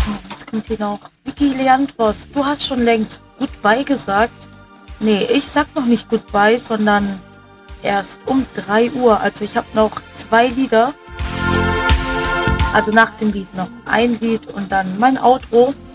Was kommt hier noch? Vicky Leandros, du hast schon längst Goodbye gesagt. Nee, ich sag noch nicht Goodbye, sondern erst um 3 Uhr. Also ich habe noch 2 Lieder. Also nach dem Lied noch ein Lied und dann mein Outro.